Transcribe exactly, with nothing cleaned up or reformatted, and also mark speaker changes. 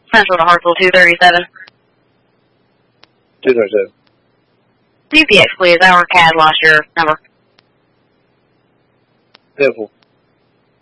Speaker 1: Central to Hartsville two thirty-seven.
Speaker 2: two thirty-seven.
Speaker 1: U P X, please. Our C A D lost your number.
Speaker 2: Beautiful.